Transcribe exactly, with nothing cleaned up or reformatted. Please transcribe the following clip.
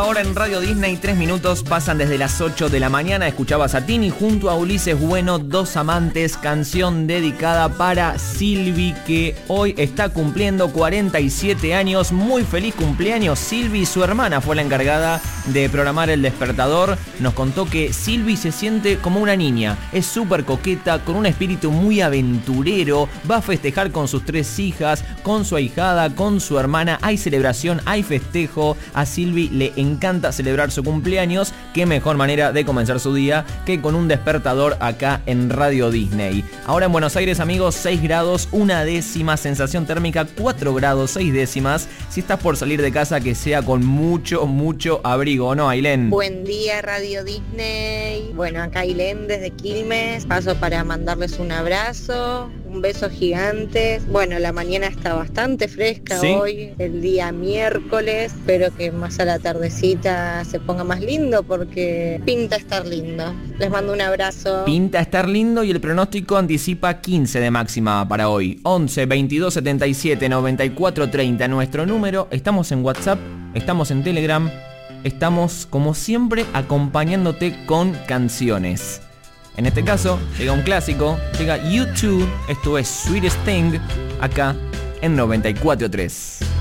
hora en Radio Disney, tres minutos pasan desde las ocho de la mañana. Escuchabas a Tini junto a Ulises Bueno, Dos Amantes, canción dedicada para Silvi, que hoy está cumpliendo cuarenta y siete años. Muy feliz cumpleaños, Silvi. Su hermana fue la encargada de programar el despertador. Nos contó que Silvi se siente como una niña, es súper coqueta, con un espíritu muy aventurero. Va a festejar con sus tres hijas, con su ahijada, con su hermana. Hay celebración, hay festejo. A Silvi le encanta celebrar su cumpleaños. Qué mejor manera de comenzar su día que con un despertador acá en Radio Disney. Ahora en Buenos Aires, amigos, seis grados, una décima, sensación térmica cuatro grados, seis décimas. Si estás por salir de casa, que sea con mucho, mucho abrigo, ¿no, Ailén? Buen día, Radio Disney. Bueno, acá Ailén desde Quilmes. Paso para mandarles un abrazo, un beso gigante. Bueno, la mañana está bastante fresca, ¿sí? Hoy, el día miércoles. Espero que más a la tardecita se ponga más lindo porque pinta estar lindo. Les mando un abrazo. Pinta estar lindo y el pronóstico anticipa quince de máxima para hoy. once, veintidós, setenta y siete, noventa y cuatro, treinta, nuestro número. Estamos en WhatsApp, estamos en Telegram, estamos como siempre acompañándote con canciones. En este caso, llega un clásico, llega U dos, esto es Sweetest Thing, acá en noventa y cuatro tres.